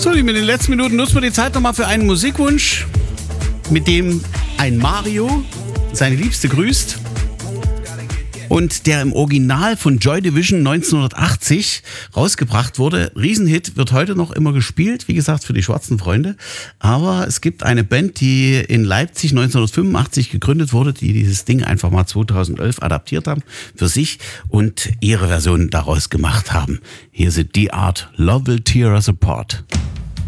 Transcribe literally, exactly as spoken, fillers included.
So, in den letzten Minuten nutzen wir die Zeit nochmal für einen Musikwunsch, mit dem ein Mario seine Liebste grüßt und der im Original von Joy Division neunzehnhundertachtzig rausgebracht wurde. Riesenhit, wird heute noch immer gespielt, wie gesagt, für die schwarzen Freunde. Aber es gibt eine Band, die in Leipzig neunzehnhundertfünfundachtzig gegründet wurde, die dieses Ding einfach mal zweitausendelf adaptiert haben für sich und ihre Version daraus gemacht haben. Hier sind die Art Love Will Tear Us Apart.